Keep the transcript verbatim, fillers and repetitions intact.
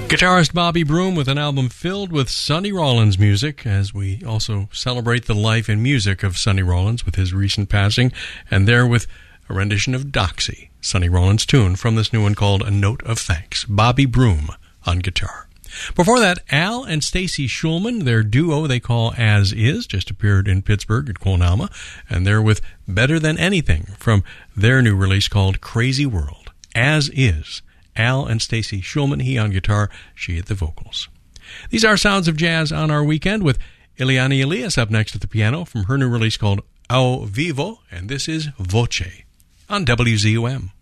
Guitarist Bobby Broom with an album filled with Sonny Rollins music, as we also celebrate the life and music of Sonny Rollins with his recent passing, and there with a rendition of Doxy, Sonny Rollins' tune from this new one called A Note of Thanks. Bobby Broom on guitar. Before that, Al and Stacy Schulman, their duo they call As Is, just appeared in Pittsburgh at Quonama, and they're with Better Than Anything from their new release called Crazy World. As Is. Al and Stacy Schulman, he on guitar, she at the vocals. These are Sounds of Jazz on our weekend with Ileana Elias up next at the piano from her new release called Ao Vivo, and this is Voce on W Z U M.